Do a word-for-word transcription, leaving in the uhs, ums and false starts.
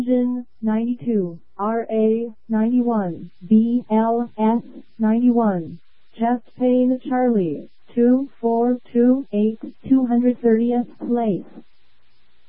Engine ninety-two, R A ninety-one, B L S ninety-one, Chest Pain Charlie, two four two eight, two hundred thirtieth place.